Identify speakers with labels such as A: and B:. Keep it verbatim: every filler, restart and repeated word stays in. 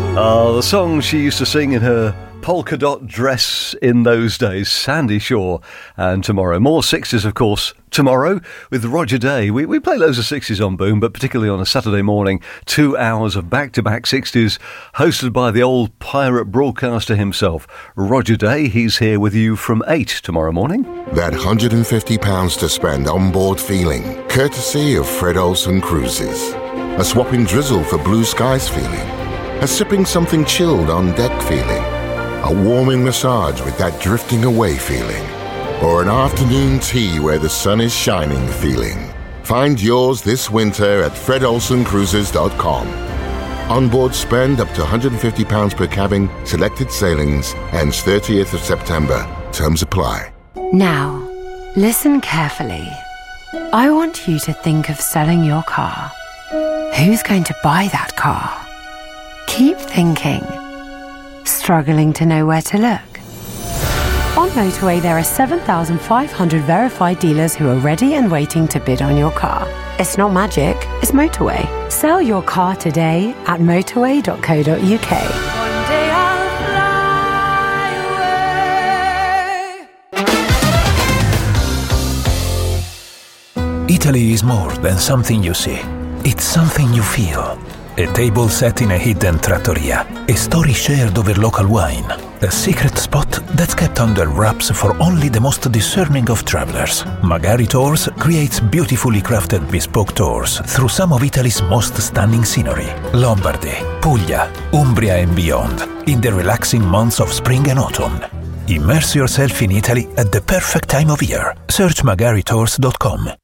A: Oh, the song she used to sing in her polka dot dress in those days, Sandy Shaw. And tomorrow, more sixties, of course, tomorrow with Roger Day. We, we play loads of sixties on Boom, but particularly on a Saturday morning, two hours of back-to-back sixties, hosted by the old pirate broadcaster himself, Roger Day. He's here with you from eight tomorrow morning.
B: That one hundred fifty pounds to spend on board feeling, courtesy of Fred Olsen Cruises. A swapping drizzle for blue skies feeling. A sipping something chilled on deck feeling. A warming massage with that drifting away feeling. Or an afternoon tea where the sun is shining feeling. Find yours this winter at fred olsen cruises dot com. Onboard spend up to one hundred fifty pounds per cabin, selected sailings, ends thirtieth of September. Terms apply.
C: Now, listen carefully. I want you to think of selling your car. Who's going to buy that car? Keep thinking. Struggling to know where to look? On Motorway, there are seven thousand five hundred verified dealers who are ready and waiting to bid on your car. It's not magic, it's Motorway. Sell your car today at motorway dot co dot uk.
D: One day I'll fly away.
E: Italy is more than something you see. It's something you feel. A table set in a hidden trattoria. A story shared over local wine. A secret spot that's kept under wraps for only the most discerning of travelers. Magari Tours creates beautifully crafted bespoke tours through some of Italy's most stunning scenery. Lombardy, Puglia, Umbria and beyond, in the relaxing months of spring and autumn. Immerse yourself in Italy at the perfect time of year. Search magari tours dot com.